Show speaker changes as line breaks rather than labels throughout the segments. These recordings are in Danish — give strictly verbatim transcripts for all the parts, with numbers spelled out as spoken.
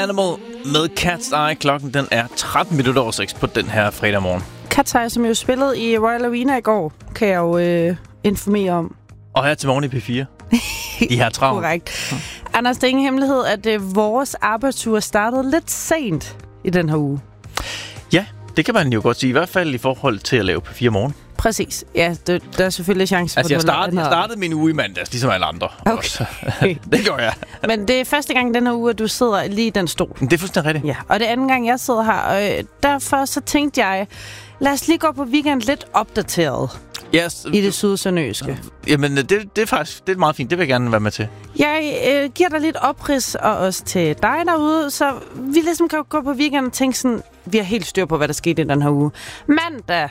Animal med Cat's Eye. Klokken den er tretten minutter over seks på den her fredag morgen.
Cat's Eye, som jo spillede i Royal Arena i går, kan jeg jo øh, informere om.
Og her til morgen i P fire. De har travlt.
Korrekt. Hmm. Anders, det er ingen hemmelighed, at øh, vores arbejdsuge startede lidt sent i den her uge.
Ja, det kan man jo godt sige. I hvert fald i forhold til at lave P fire morgen.
Præcis. Ja, det, der er selvfølgelig chance for,
altså, jeg
at
startede, jeg startede min uge i mandags, ligesom alle andre.
Okay.
Det gør jeg.
Men det er første gang den her uge, at du sidder lige i den stol.
Det er fuldstændig rigtigt.
Ja, og det er anden gang, jeg sidder her. Og øh, derfor så tænkte jeg, lad os lige gå på weekend lidt opdateret.
Yes.
I det sydsønderjyske.
Jamen, det, det er faktisk det er meget fint. Det vil jeg gerne være med til.
Jeg øh, giver dig lidt oprids, og også til dig derude, så vi ligesom kan gå på weekend og tænke sådan, vi har helt styr på, hvad der skete i den her uge. Mandag,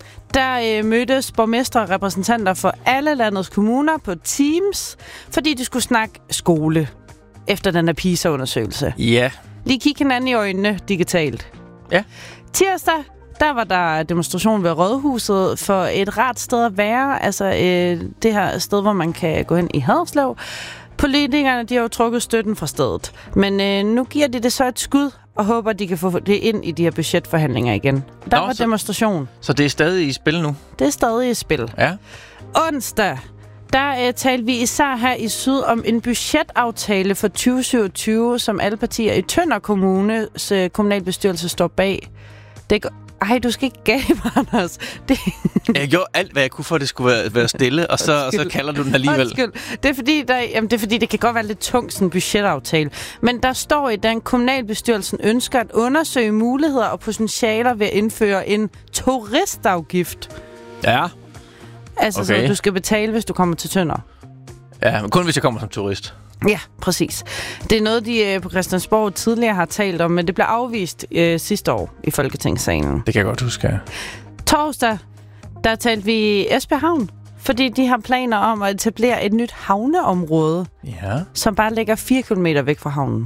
der øh, mødtes borgmestre og repræsentanter for alle landets kommuner på Teams, fordi de skulle snakke skole efter den her PISA-undersøgelse.
Ja.
Lige kigge hinanden i øjnene digitalt.
Ja.
Tirsdag, der var der demonstration ved Rådhuset for et rart sted at være. Altså øh, det her sted, hvor man kan gå hen i Haderslev. Politikerne, de har jo trukket støtten fra stedet. Men øh, nu giver de det så et skud, og håber, de kan få det ind i de her budgetforhandlinger igen. Der Nå, var så, demonstration.
Så det er stadig i spil nu?
Det er stadig i spil.
Ja.
Onsdag, der øh, talte vi især her i Syd om en budgetaftale for tyve syvogtyve, som alle partier i Tønder Kommunes øh, kommunalbestyrelse står bag. Det Ej, du skal ikke gabe, Anders. Det...
Jeg gjorde alt, hvad jeg kunne for, at det skulle være, være stille, og så, og så kalder du den alligevel.
Undskyld. Det er, fordi, der, jamen, det er fordi, det kan godt være lidt tungt, sådan en budgetaftale. Men der står i den, kommunalbestyrelsen ønsker at undersøge muligheder og potentialer ved at indføre en turistafgift.
Ja.
Altså, okay. Så du skal betale, hvis du kommer til Tønder.
Ja, men kun hvis jeg kommer som turist.
Ja, præcis. Det er noget, de på Christiansborg tidligere har talt om, men det blev afvist øh, sidste år i Folketingssalen.
Det kan jeg godt huske, ja.
Torsdag, der talte vi i Esbjerg Havn, fordi de har planer om at etablere et nyt havneområde,
ja. Som
bare ligger fire kilometer væk fra havnen.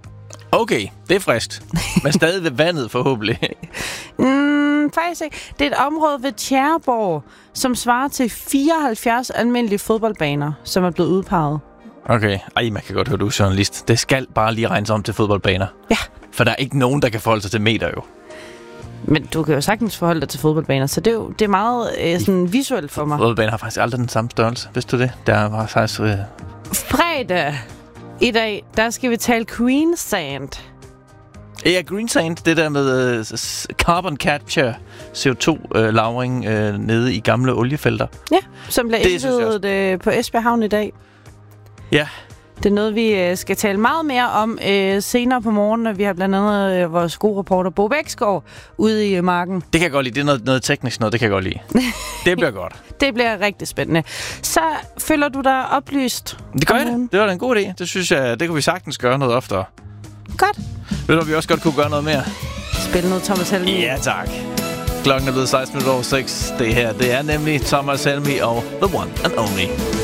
Okay, det er friskt. Men stadig ved vandet forhåbentlig.
mm, faktisk ikke. Det er et område ved Tjæreborg, som svarer til fireoghalvfjerds almindelige fodboldbaner, som er blevet udpeget.
Okay. Ej, man kan godt høre, du er journalist. Det skal bare lige regnes om til fodboldbaner.
Ja.
For der er ikke nogen, der kan forholde sig til meter, jo.
Men du kan jo sagtens forholde dig til fodboldbaner, så det er jo det er meget øh, sådan visuelt for mig.
Fodboldbaner har faktisk aldrig den samme størrelse. Vidste du det? Der var faktisk... Øh...
Fredag i dag, der skal vi tale Green Sand.
Ja, Green Sand, det der med uh, carbon capture, C O to-lagring uh, uh, nede i gamle oliefelter.
Ja, som bliver indvidet øh, på Esbjerg Havn i dag.
Ja.
Det er noget, vi øh, skal tale meget mere om øh, senere på morgenen. Vi har blandt andet øh, vores gode reporter Bo Bæksgaard ude i øh, marken.
Det kan jeg godt lide. Det er noget, noget teknisk noget, det kan jeg godt lide. Det bliver godt.
Det bliver rigtig spændende. Så føler du dig oplyst?
Det gør jeg det. Det var da en god idé. Det synes jeg, det kunne vi sagtens gøre noget oftere.
Godt.
Ved du, vi også godt kunne gøre noget mere?
Spille noget Thomas Helmig.
Ja, tak. Klokken er blevet seksten minutter over seks. Det her, det er nemlig Thomas Helmig og The One and Only.